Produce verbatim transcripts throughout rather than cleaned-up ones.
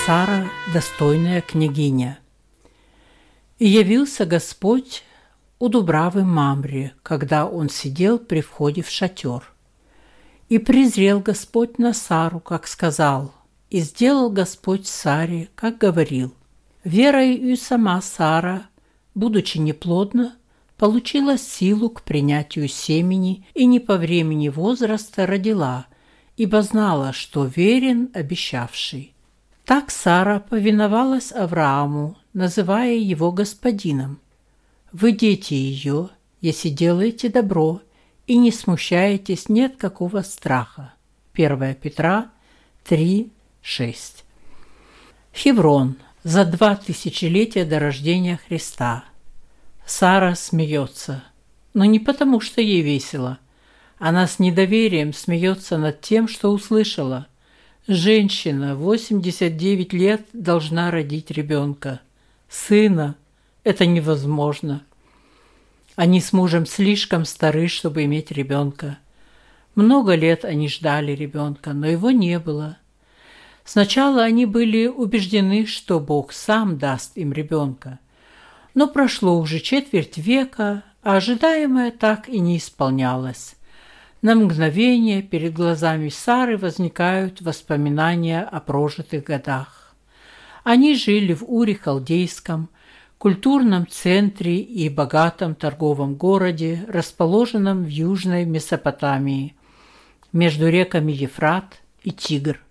Сара, достойная княгиня. И явился Господь у дубравы Мамре, когда он сидел при входе в шатер. И презрел Господь на Сару, как сказал, и сделал Господь Саре, как говорил. Верой и сама Сара, будучи неплодна, получила силу к принятию семени и не по времени возраста родила, ибо знала, что верен обещавший. Так Сара повиновалась Аврааму, называя его господином. Вы дети ее, если делаете добро и не смущаетесь ни от какого страха. первое Петра три, шесть. Хеврон. За два тысячелетия до рождения Христа. Сара смеется, но не потому, что ей весело. Она с недоверием смеется над тем, что услышала. Женщина в восемьдесят девять лет должна родить ребенка. Сына. Это невозможно. Они с мужем слишком стары, чтобы иметь ребенка. Много лет они ждали ребенка, но его не было. Сначала они были убеждены, что Бог сам даст им ребенка. Но прошло уже четверть века, а ожидаемое так и не исполнялось. На мгновение перед глазами Сары возникают воспоминания о прожитых годах. Они жили в Уре Халдейском, культурном центре и богатом торговом городе, расположенном в Южной Месопотамии, между реками Ефрат и Тигр.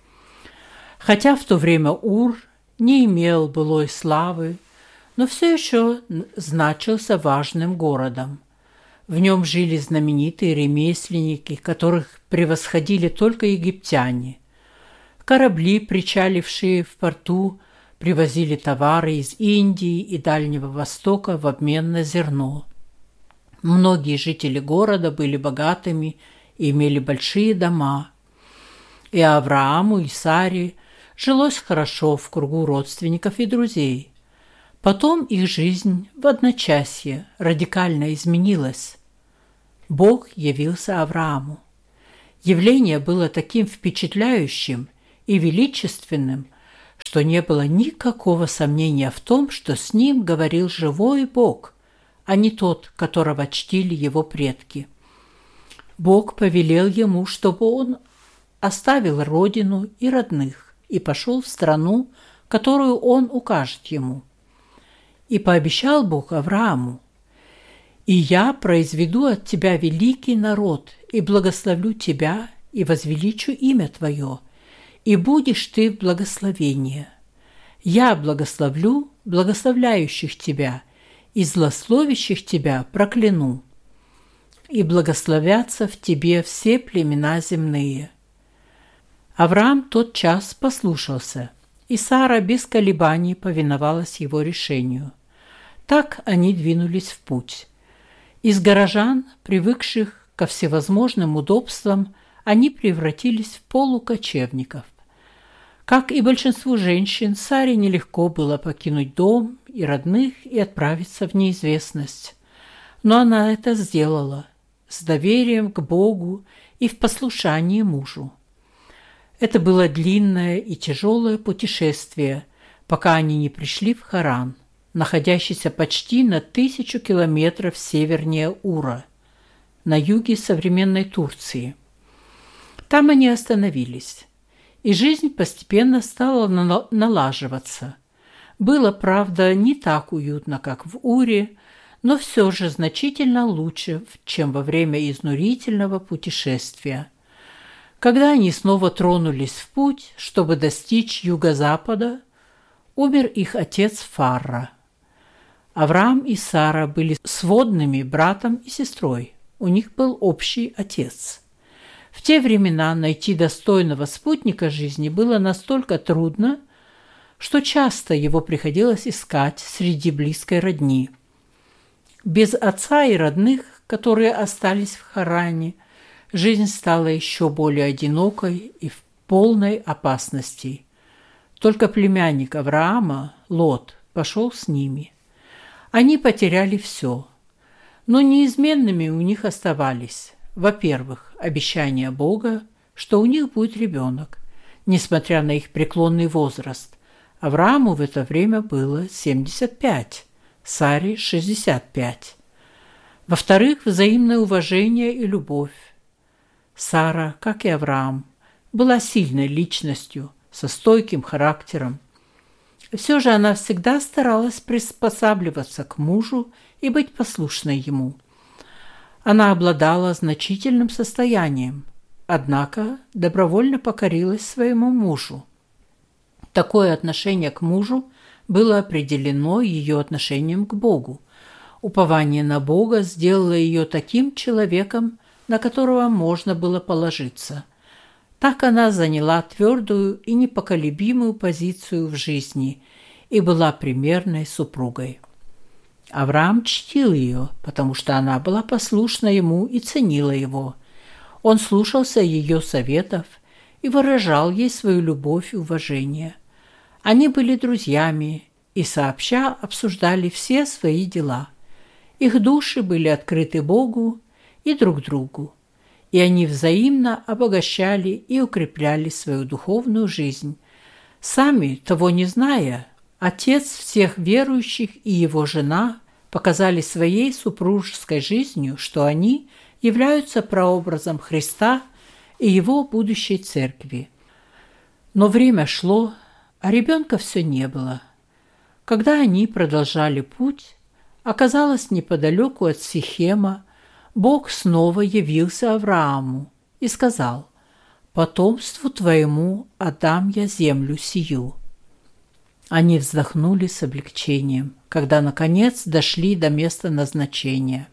Хотя в то время Ур не имел былой славы, но все еще значился важным городом. В нем жили знаменитые ремесленники, которых превосходили только египтяне. Корабли, причалившие в порту, привозили товары из Индии и Дальнего Востока в обмен на зерно. Многие жители города были богатыми и имели большие дома. И Аврааму, и Саре жилось хорошо в кругу родственников и друзей. Потом их жизнь в одночасье радикально изменилась. Бог явился Аврааму. Явление было таким впечатляющим и величественным, что не было никакого сомнения в том, что с ним говорил живой Бог, а не тот, которого чтили его предки. Бог повелел ему, чтобы он оставил родину и родных и пошел в страну, которую он укажет ему. И пообещал Бог Аврааму: «И я произведу от тебя великий народ, и благословлю тебя, и возвеличу имя твое, и будешь ты в благословении. Я благословлю благословляющих тебя, и злословящих тебя прокляну. И благословятся в тебе все племена земные». Авраам тотчас послушался, и Сара без колебаний повиновалась его решению. Так они двинулись в путь. Из горожан, привыкших ко всевозможным удобствам, они превратились в полукочевников. Как и большинству женщин, Саре нелегко было покинуть дом и родных и отправиться в неизвестность. Но она это сделала с доверием к Богу и в послушании мужу. Это было длинное и тяжелое путешествие, пока они не пришли в Харан, находящийся почти на тысячу километров севернее Ура, на юге современной Турции. Там они остановились, и жизнь постепенно стала налаживаться. Было, правда, не так уютно, как в Уре, но все же значительно лучше, чем во время изнурительного путешествия. Когда они снова тронулись в путь, чтобы достичь юго-запада, умер их отец Фарра. Авраам и Сара были сводными братом и сестрой. У них был общий отец. В те времена найти достойного спутника жизни было настолько трудно, что часто его приходилось искать среди близкой родни. Без отца и родных, которые остались в Харане, жизнь стала еще более одинокой и в полной опасности. Только племянник Авраама, Лот, пошел с ними. Они потеряли все, но неизменными у них оставались, во-первых, обещание Бога, что у них будет ребенок, несмотря на их преклонный возраст. Аврааму в это время было семьдесят пять, Саре – шестьдесят пять. Во-вторых, взаимное уважение и любовь. Сара, как и Авраам, была сильной личностью, со стойким характером. Все же она всегда старалась приспосабливаться к мужу и быть послушной ему. Она обладала значительным состоянием, однако добровольно покорилась своему мужу. Такое отношение к мужу было определено ее отношением к Богу. Упование на Бога сделало ее таким человеком, на которого можно было положиться. Так она заняла твердую и непоколебимую позицию в жизни и была примерной супругой. Авраам чтил ее, потому что она была послушна ему и ценила его. Он слушался ее советов и выражал ей свою любовь и уважение. Они были друзьями и сообща обсуждали все свои дела. Их души были открыты Богу и друг другу, и они взаимно обогащали и укрепляли свою духовную жизнь. Сами, того не зная, отец всех верующих и его жена показали своей супружеской жизнью, что они являются прообразом Христа и его будущей церкви. Но время шло, а ребенка все не было. Когда они продолжали путь, оказалось, неподалеку от Сихема, Бог снова явился Аврааму и сказал: «Потомству твоему отдам я землю сию». Они вздохнули с облегчением, когда, наконец, дошли до места назначения.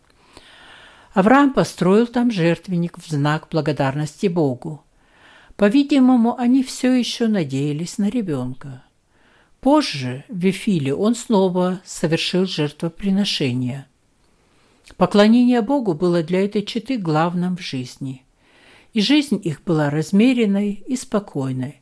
Авраам построил там жертвенник в знак благодарности Богу. По-видимому, они все еще надеялись на ребенка. Позже, в Вифиле, он снова совершил жертвоприношение. Поклонение Богу было для этой четы главным в жизни, и жизнь их была размеренной и спокойной.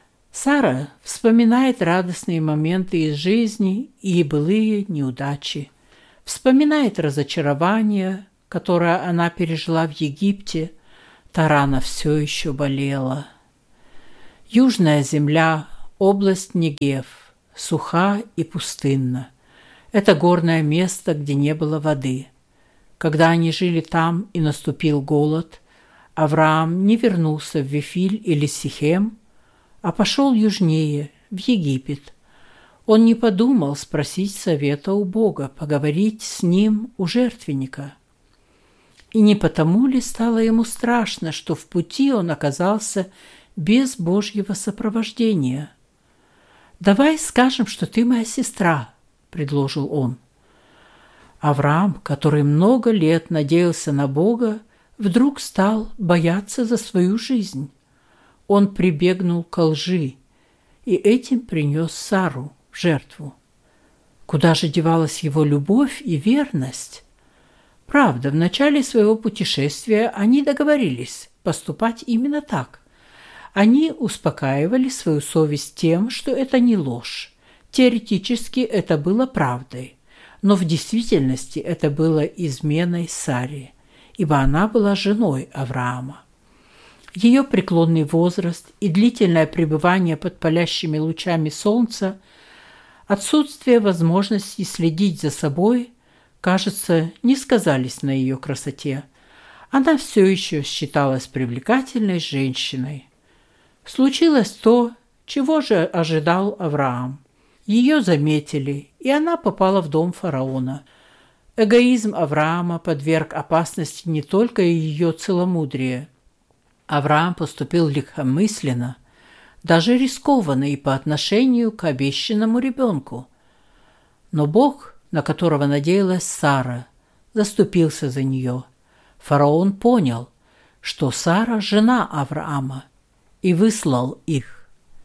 Сара вспоминает радостные моменты из жизни и былые неудачи, вспоминает разочарование, которое она пережила в Египте. Та рана все еще болела. Южная земля, область Негев, суха и пустынна. Это горное место, где не было воды. Когда они жили там и наступил голод, Авраам не вернулся в Вифиль или Сихем, а пошел южнее, в Египет. Он не подумал спросить совета у Бога, поговорить с ним у жертвенника. И не потому ли стало ему страшно, что в пути он оказался без Божьего сопровождения? «Давай скажем, что ты моя сестра», — предложил он. Авраам, который много лет надеялся на Бога, вдруг стал бояться за свою жизнь. Он прибегнул к лжи и этим принес Сару в жертву. Куда же девалась его любовь и верность? Правда, в начале своего путешествия они договорились поступать именно так. Они успокаивали свою совесть тем, что это не ложь. Теоретически это было правдой, но в действительности это было изменой Саре, ибо она была женой Авраама. Ее преклонный возраст и длительное пребывание под палящими лучами солнца, отсутствие возможности следить за собой, кажется, не сказались на ее красоте. Она все еще считалась привлекательной женщиной. Случилось то, чего же ожидал Авраам. Ее заметили, и она попала в дом фараона. Эгоизм Авраама подверг опасности не только ее целомудрие. Авраам поступил легкомысленно, даже рискованно и по отношению к обещанному ребенку. Но Бог, на которого надеялась Сара, заступился за нее. Фараон понял, что Сара – жена Авраама, и выслал их.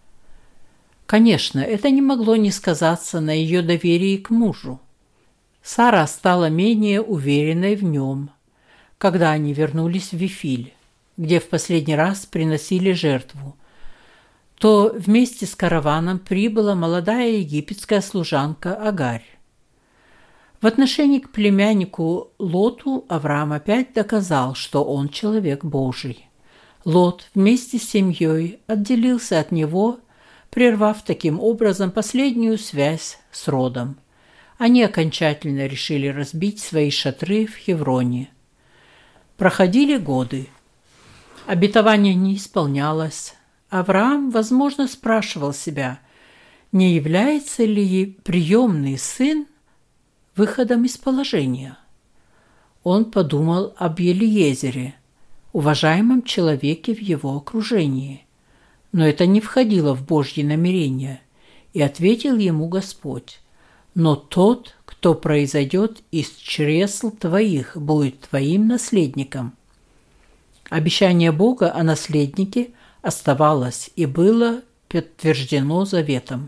Конечно, это не могло не сказаться на ее доверии к мужу. Сара стала менее уверенной в нем, когда они вернулись в Вифиль, где в последний раз приносили жертву. То вместе с караваном прибыла молодая египетская служанка Агарь. В отношении к племяннику Лоту Авраам опять доказал, что он человек Божий. Лот вместе с семьей отделился от него, прервав таким образом последнюю связь с родом. Они окончательно решили разбить свои шатры в Хевроне. Проходили годы. Обетование не исполнялось. Авраам, возможно, спрашивал себя, не является ли приемный сын выходом из положения. Он подумал об Елиезере, уважаемом человеке в его окружении. Но это не входило в Божьи намерения, и ответил ему Господь: «Но тот, кто произойдет из чресл твоих, будет твоим наследником». Обещание Бога о наследнике оставалось и было подтверждено заветом.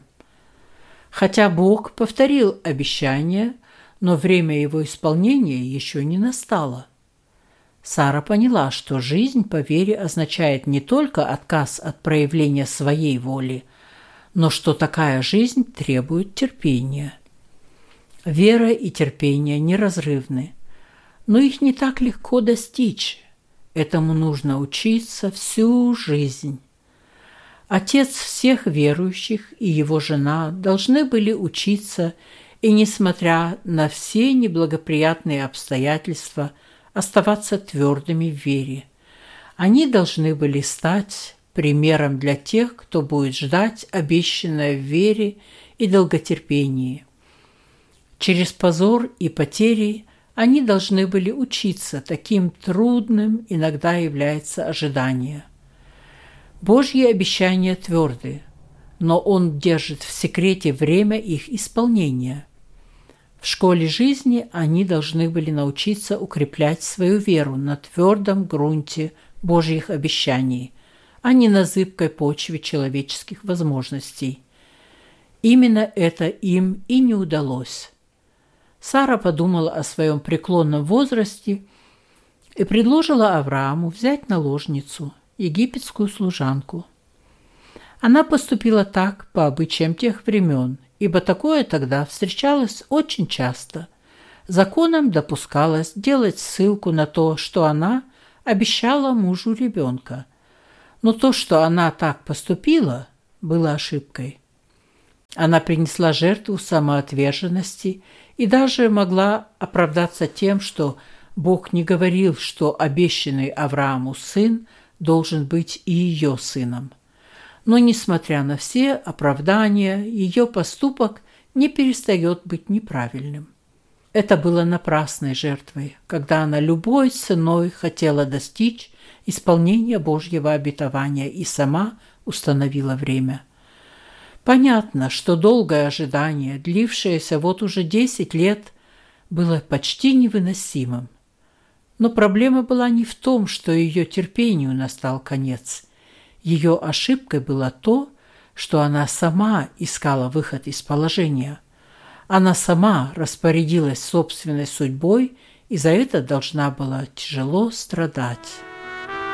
Хотя Бог повторил обещание, но время его исполнения еще не настало. Сара поняла, что жизнь по вере означает не только отказ от проявления своей воли, но что такая жизнь требует терпения. Вера и терпение неразрывны, но их не так легко достичь. Этому нужно учиться всю жизнь. Отец всех верующих и его жена должны были учиться и, несмотря на все неблагоприятные обстоятельства, оставаться твердыми в вере. Они должны были стать примером для тех, кто будет ждать обещанное в вере и долготерпении. Через позор и потери они должны были учиться, таким трудным иногда является ожидание. Божьи обещания тверды, но Он держит в секрете время их исполнения. В школе жизни они должны были научиться укреплять свою веру на твердом грунте Божьих обещаний, а не на зыбкой почве человеческих возможностей. Именно это им и не удалось. Сара подумала о своем преклонном возрасте и предложила Аврааму взять наложницу, египетскую служанку. Она поступила так по обычаям тех времен, ибо такое тогда встречалось очень часто. Законом допускалось делать ссылку на то, что она обещала мужу ребенка. Но то, что она так поступила, было ошибкой. Она принесла жертву самоотверженности и даже могла оправдаться тем, что Бог не говорил, что обещанный Аврааму сын должен быть и ее сыном. Но, несмотря на все оправдания, ее поступок не перестает быть неправильным. Это было напрасной жертвой, когда она любой ценой хотела достичь исполнения Божьего обетования и сама установила время. Понятно, что долгое ожидание, длившееся вот уже десять лет, было почти невыносимым. Но проблема была не в том, что ее терпению настал конец. Ее ошибкой было то, что она сама искала выход из положения. Она сама распорядилась собственной судьбой и за это должна была тяжело страдать.